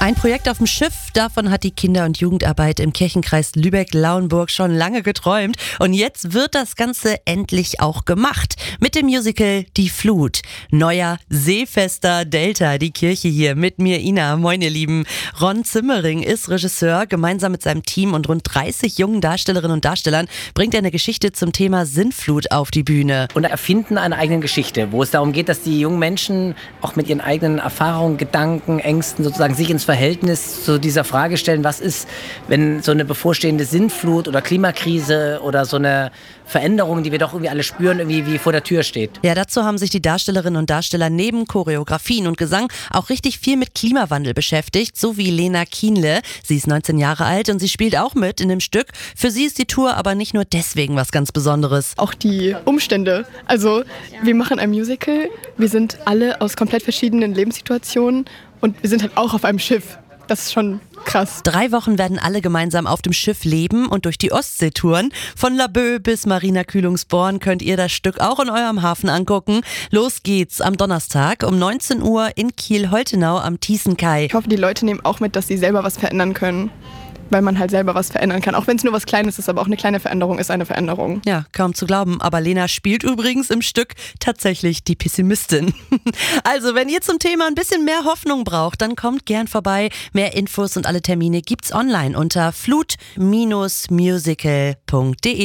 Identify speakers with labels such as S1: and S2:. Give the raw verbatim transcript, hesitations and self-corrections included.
S1: Ein Projekt auf dem Schiff, davon hat die Kinder- und Jugendarbeit im Kirchenkreis Lübeck-Lauenburg schon lange geträumt. Und jetzt wird das Ganze endlich auch gemacht. Mit dem Musical Die Flut. Neuer, seefester Delta, die Kirche hier. Mit mir Ina. Moin ihr Lieben. Ron Zimmering ist Regisseur. Gemeinsam mit seinem Team und rund dreißig jungen Darstellerinnen und Darstellern bringt er eine Geschichte zum Thema Sintflut auf die Bühne.
S2: Und erfinden eine eigene Geschichte, wo es darum geht, dass die jungen Menschen auch mit ihren eigenen Erfahrungen, Gedanken, Ängsten sozusagen sich ins Verhältnis zu dieser Frage stellen, was ist, wenn so eine bevorstehende Sintflut oder Klimakrise oder so eine Veränderung, die wir doch irgendwie alle spüren, irgendwie wie vor der Tür steht.
S1: Ja, dazu haben sich die Darstellerinnen und Darsteller neben Choreografien und Gesang auch richtig viel mit Klimawandel beschäftigt, so wie Lena Kienle. Sie ist neunzehn Jahre alt und sie spielt auch mit in dem Stück. Für sie ist die Tour aber nicht nur deswegen was ganz Besonderes.
S3: Auch die Umstände. Also wir machen ein Musical, wir sind alle aus komplett verschiedenen Lebenssituationen und wir sind halt auch auf einem Schiff. Das ist schon krass.
S1: Drei Wochen werden alle gemeinsam auf dem Schiff leben und durch die Ostsee touren. Von Laboe bis Marina Kühlungsborn könnt ihr das Stück auch in eurem Hafen angucken. Los geht's am Donnerstag um neunzehn Uhr in Kiel-Holtenau am Thießenkai.
S3: Ich hoffe, die Leute nehmen auch mit, dass sie selber was verändern können. Weil man halt selber was verändern kann. Auch wenn es nur was Kleines ist, aber auch eine kleine Veränderung ist eine Veränderung.
S1: Ja, kaum zu glauben. Aber Lena spielt übrigens im Stück tatsächlich die Pessimistin. Also, wenn ihr zum Thema ein bisschen mehr Hoffnung braucht, dann kommt gern vorbei. Mehr Infos und alle Termine gibt's online unter flut Bindestrich musical punkt de.